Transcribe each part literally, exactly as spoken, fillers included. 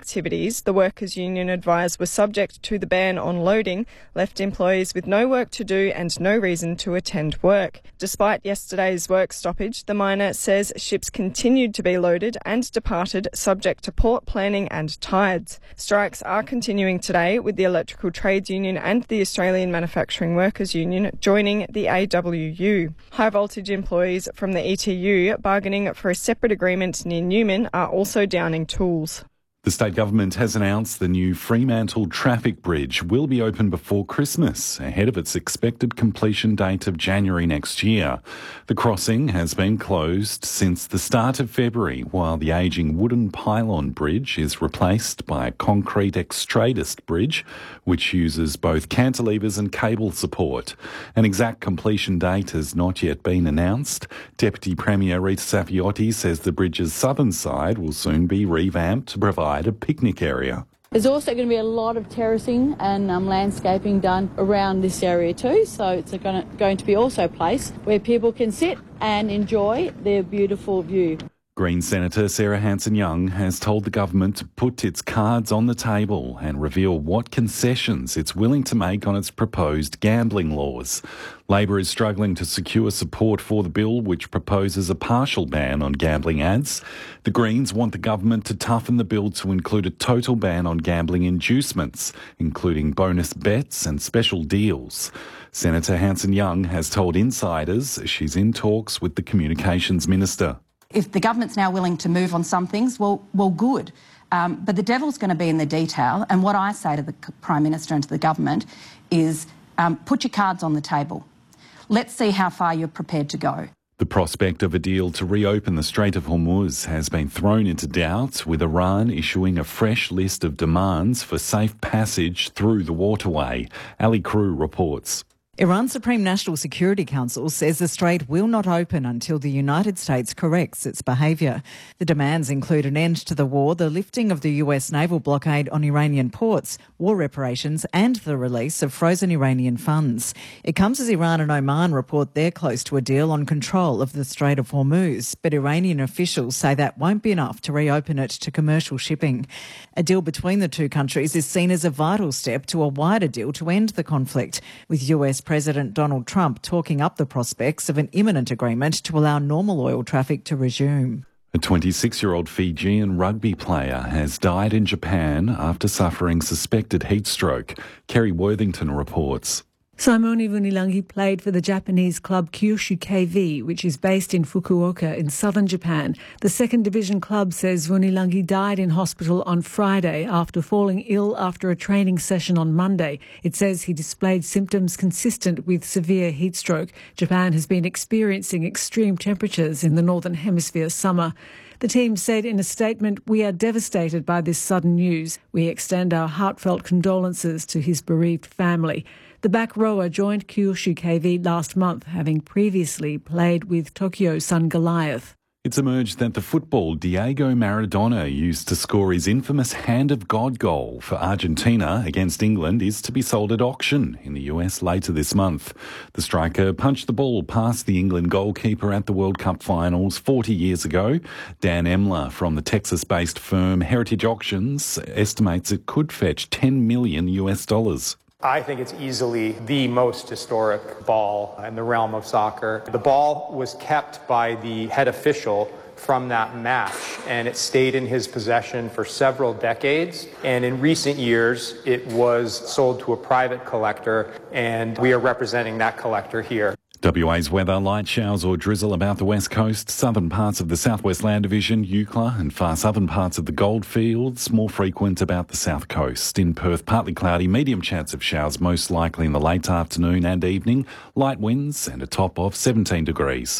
activities the workers' union advised were subject to the ban on loading left employees with no work to do and no reason to attend work. Despite yesterday's work stoppage, the miner says ships continued to be loaded and departed subject to port planning and tides. Strikes are continuing today, with the Electrical Trades Union and the Australian Manufacturing Workers Union joining the A W U. High voltage employees from the E T U bargaining for a separate agreement near Newman are also downing tools. The state government has announced the new Fremantle Traffic Bridge will be open before Christmas, ahead of its expected completion date of January next year. The crossing has been closed since the start of February, while the ageing wooden pylon bridge is replaced by a concrete extradist bridge, which uses both cantilevers and cable support. An exact completion date has not yet been announced. Deputy Premier Rita Safiotti says the bridge's southern side will soon be revamped to provide a picnic area. There's also going to be a lot of terracing and um, landscaping done around this area too, so it's going to, going to be also a place where people can sit and enjoy their beautiful view. Green Senator Sarah Hanson-Young has told the government to put its cards on the table and reveal what concessions it's willing to make on its proposed gambling laws. Labor is struggling to secure support for the bill, which proposes a partial ban on gambling ads. The Greens want the government to toughen the bill to include a total ban on gambling inducements, including bonus bets and special deals. Senator Hanson-Young has told insiders she's in talks with the Communications Minister. If the government's now willing to move on some things, well, well, good. Um, but the devil's going to be in the detail. And what I say to the Prime Minister and to the government is um, put your cards on the table. Let's see how far you're prepared to go. The prospect of a deal to reopen the Strait of Hormuz has been thrown into doubt, with Iran issuing a fresh list of demands for safe passage through the waterway. Ali Crew reports. Iran's Supreme National Security Council says the strait will not open until the United States corrects its behaviour. The demands include an end to the war, the lifting of the U S naval blockade on Iranian ports, war reparations and the release of frozen Iranian funds. It comes as Iran and Oman report they're close to a deal on control of the Strait of Hormuz, but Iranian officials say that won't be enough to reopen it to commercial shipping. A deal between the two countries is seen as a vital step to a wider deal to end the conflict, with U S President Donald Trump talking up the prospects of an imminent agreement to allow normal oil traffic to resume. A twenty-six-year-old Fijian rugby player has died in Japan after suffering suspected heat stroke. Kerry Worthington reports. Simone Vunilangi played for the Japanese club Kyushu K V, which is based in Fukuoka in southern Japan. The second division club says Vunilangi died in hospital on Friday after falling ill after a training session on Monday. It says he displayed symptoms consistent with severe heat stroke. Japan has been experiencing extreme temperatures in the northern hemisphere summer. The team said in a statement, "We are devastated by this sudden news. We extend our heartfelt condolences to his bereaved family." The back rower joined Kyushu K V last month, having previously played with Tokyo Sun Goliath. It's emerged that the football Diego Maradona used to score his infamous Hand of God goal for Argentina against England is to be sold at auction in the U S later this month. The striker punched the ball past the England goalkeeper at the World Cup finals forty years ago. Dan Emler from the Texas-based firm Heritage Auctions estimates it could fetch ten million U S dollars. I think it's easily the most historic ball in the realm of soccer. The ball was kept by the head official from that match, and it stayed in his possession for several decades. And in recent years, it was sold to a private collector, and we are representing that collector here. W A's weather: light showers or drizzle about the west coast, southern parts of the southwest land division, Eucla and far southern parts of the Goldfields, more frequent about the south coast. In Perth, partly cloudy, medium chance of showers most likely in the late afternoon and evening, light winds and a top of seventeen degrees.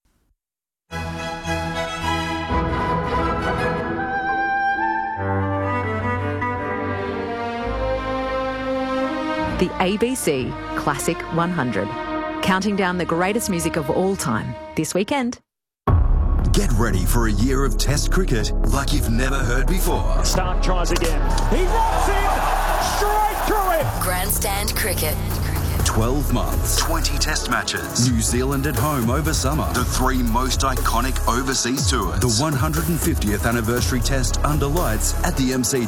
The A B C Classic one hundred. Counting down the greatest music of all time this weekend. Get ready for a year of Test cricket like you've never heard before. Stark tries again. He rocks in straight through it. Grandstand cricket. twelve months, twenty Test matches. New Zealand at home over summer. The three most iconic overseas tours. The one hundred fiftieth anniversary Test under lights at the M C G.